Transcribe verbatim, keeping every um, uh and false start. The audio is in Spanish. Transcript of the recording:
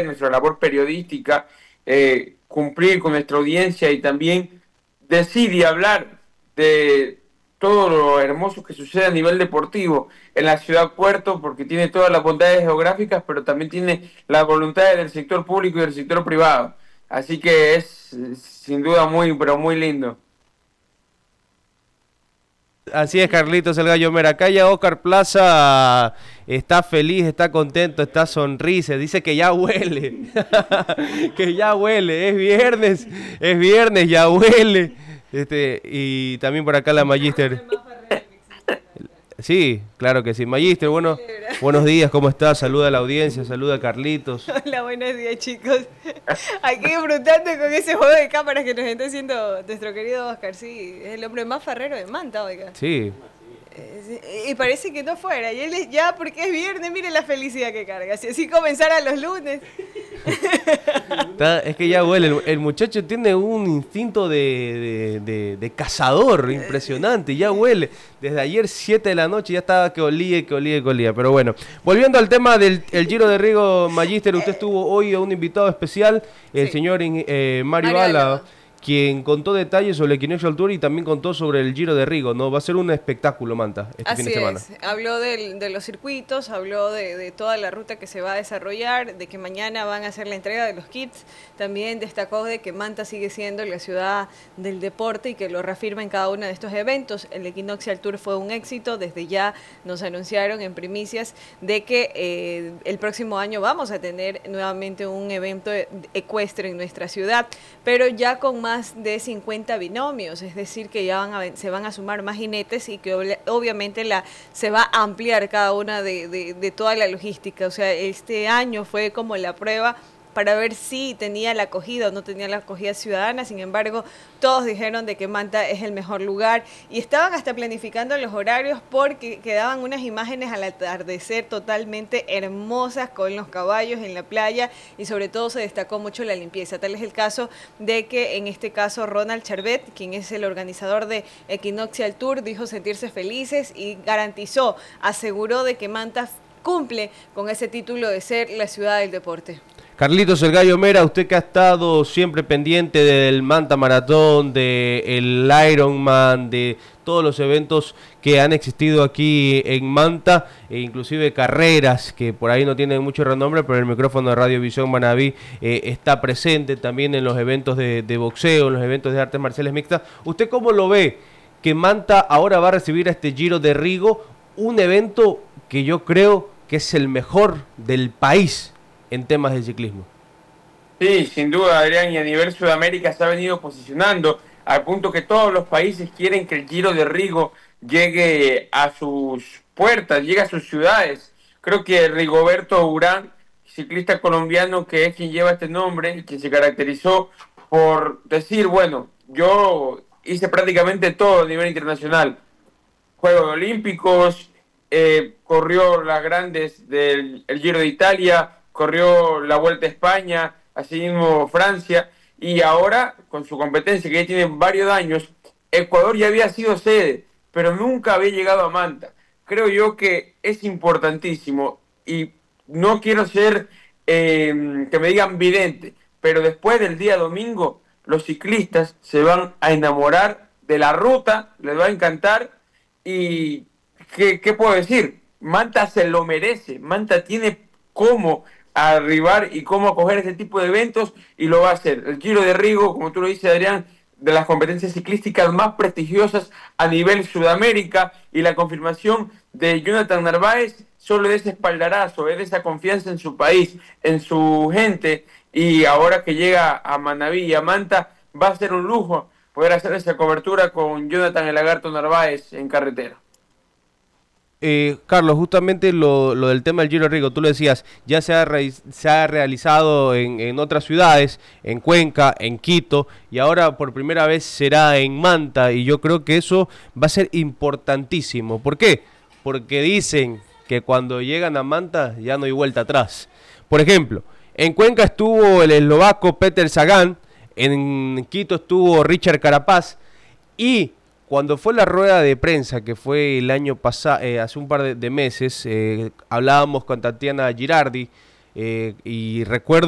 nuestra labor periodística, eh, cumplir con nuestra audiencia y también decir y hablar de todo lo hermoso que sucede a nivel deportivo en la ciudad Puerto, porque tiene todas las bondades geográficas, pero también tiene las voluntades del sector público y del sector privado. Así que es sin duda muy, pero muy lindo. Así es, Carlitos el Gallo Mera. Acá ya Oscar Plaza está feliz, está contento, está sonrisa. Dice que ya huele, que ya huele. Es viernes, es viernes, ya huele. Este, y también por acá la Magister. Sí, claro que sí. Magister, bueno, buenos días, ¿cómo estás? Saluda a la audiencia, saluda a Carlitos. Hola, buenos días, chicos. Aquí disfrutando con ese juego de cámaras que nos está haciendo nuestro querido Oscar. Sí, es el hombre más farrero de Manta, oiga. Sí. Eh, y parece que no fuera. Y él es ya, porque es viernes, mire la felicidad que carga. Si así comenzara los lunes. Está, es que ya huele, el, el muchacho tiene un instinto de, de, de, de cazador impresionante, ya huele. Desde ayer siete de la noche ya estaba que olía, que olía, que olía. Pero bueno, volviendo al tema del el Giro de Rigo, Magister, usted estuvo hoy a un invitado especial, el sí. señor eh, Mario, Mario Ala, quien contó detalles sobre el Equinoctial Tour y también contó sobre el Giro de Rigo, ¿no? Va a ser un espectáculo, Manta, este Así fin de semana. Es. Habló de, de los circuitos, habló de, de toda la ruta que se va a desarrollar, de que mañana van a hacer la entrega de los kits. También destacó de que Manta sigue siendo la ciudad del deporte y que lo reafirma en cada uno de estos eventos. El Equinoctial Tour fue un éxito, desde ya nos anunciaron en primicias de que eh, el próximo año vamos a tener nuevamente un evento ecuestre en nuestra ciudad, pero ya con más más de cincuenta binomios, es decir, que ya van a, se van a sumar más jinetes y que ob obviamente la, se va a ampliar cada una de, de, de toda la logística. O sea, este año fue como la prueba para ver si tenía la acogida o no tenía la acogida ciudadana. Sin embargo, todos dijeron de que Manta es el mejor lugar y estaban hasta planificando los horarios porque quedaban unas imágenes al atardecer totalmente hermosas con los caballos en la playa y sobre todo se destacó mucho la limpieza. Tal es el caso de que en este caso Ronald Charvet, quien es el organizador de Equinoctial Tour, dijo sentirse felices y garantizó, aseguró de que Manta cumple con ese título de ser la ciudad del deporte. Carlitos el Gallo Mera, usted que ha estado siempre pendiente del Manta Maratón, del Ironman, de todos los eventos que han existido aquí en Manta, e inclusive carreras que por ahí no tienen mucho renombre, pero el micrófono de Radio Visión Manabí eh, está presente también en los eventos de, de boxeo, en los eventos de artes marciales mixtas. ¿Usted cómo lo ve que Manta ahora va a recibir a este Giro de Rigo, un evento que yo creo que es el mejor del país en temas de ciclismo? Sí, sin duda, Adrián, y a nivel Sudamérica se ha venido posicionando al punto que todos los países quieren que el Giro de Rigo llegue a sus puertas, llegue a sus ciudades. Creo que Rigoberto Urán, ciclista colombiano que es quien lleva este nombre, quien se caracterizó por decir, bueno, yo hice prácticamente todo a nivel internacional. Juegos Olímpicos, eh, corrió las grandes del el Giro de Italia, corrió la Vuelta a España, así mismo Francia, y ahora, con su competencia que ya tiene varios años, Ecuador ya había sido sede, pero nunca había llegado a Manta. Creo yo que es importantísimo, y no quiero ser, eh, que me digan vidente, pero después del día domingo, los ciclistas se van a enamorar de la ruta, les va a encantar, y ¿qué, qué puedo decir? Manta se lo merece, Manta tiene cómo arribar y cómo acoger ese tipo de eventos y lo va a hacer. El Giro de Rigo, como tú lo dices, Adrián, de las competencias ciclísticas más prestigiosas a nivel Sudamérica, y la confirmación de Jonathan Narváez solo de ese espaldarazo, es de esa confianza en su país, en su gente, y ahora que llega a Manabí y a Manta va a ser un lujo poder hacer esa cobertura con Jonathan el Lagarto Narváez en carretera. Eh, Carlos, justamente lo, lo del tema del Giro de Rigo, tú lo decías, ya se ha, re, se ha realizado en, en otras ciudades, en Cuenca, en Quito, y ahora por primera vez será en Manta, y yo creo que eso va a ser importantísimo. ¿Por qué? Porque dicen que cuando llegan a Manta ya no hay vuelta atrás. Por ejemplo, en Cuenca estuvo el eslovaco Peter Sagan, en Quito estuvo Richard Carapaz, y cuando fue la rueda de prensa, que fue el año pasado, eh, hace un par de, de meses, eh, hablábamos con Tatiana Girardi, eh, y recuerdo